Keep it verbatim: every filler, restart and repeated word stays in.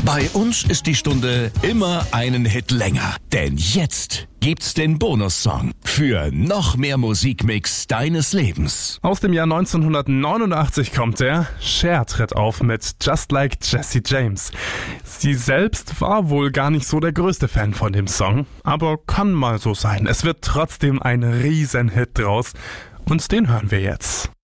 Bei uns ist die Stunde immer einen Hit länger. Denn jetzt gibt's den Bonussong für noch mehr Musikmix deines Lebens. Aus dem Jahr neunzehnhundertneunundachtzig kommt er. Cher tritt auf mit Just Like Jesse James. Sie selbst war wohl gar nicht so der größte Fan von dem Song, aber kann mal so sein. Es wird trotzdem ein Riesenhit draus und den hören wir jetzt.